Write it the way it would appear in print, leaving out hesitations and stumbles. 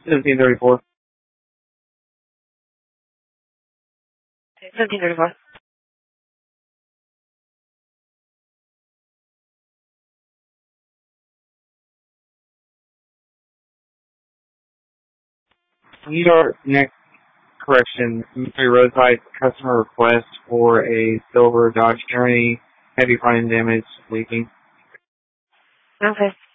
1734. 1734. New York, next correction. Missouri roadside customer request for a silver Dodge Journey, heavy front end damage, leaking. Okay.